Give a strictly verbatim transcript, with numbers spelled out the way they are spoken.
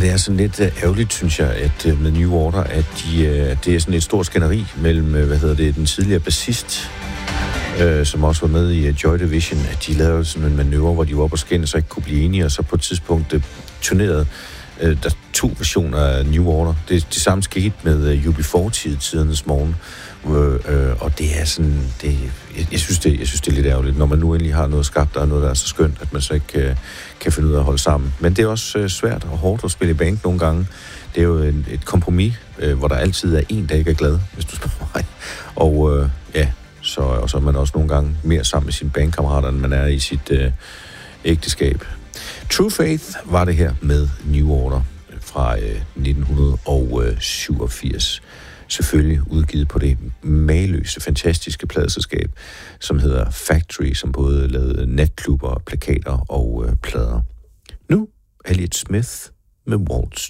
det er sådan lidt ærgerligt, synes jeg, at med New Order, at de, det er sådan et stort skænderi mellem, hvad hedder det, den tidligere bassist, øh, som også var med i Joy Division, at de lavede sådan en manøvre, hvor de var oppe og skændes, så ikke kunne blive enige, og så på et tidspunkt øh, turnerede øh, der to versioner af New Order. Det, det samme skete med øh, U B fyrre tidernes morgen, øh, og det er sådan, det, jeg, jeg, synes det, jeg synes, det er lidt ærgerligt, når man nu endelig har noget skabt, og noget, der er så skønt, at man så ikke øh, kan finde ud af at holde sammen. Men det er også øh, svært og hårdt at spille i band nogle gange. Det er jo en, et kompromis, øh, hvor der altid er en, der ikke er glad, hvis du spørger mig. Og øh, ja, så, og så er man også nogle gange mere sammen med sine bandkammerater, end man er i sit øh, ægteskab. True Faith var det her med New Order fra øh, nitten syvogfirs. Selvfølgelig udgivet på det mageløse, fantastiske pladeselskab, som hedder Factory, som både lavede natklubber, plakater og øh, plader. Nu Elliott Smith med Waltz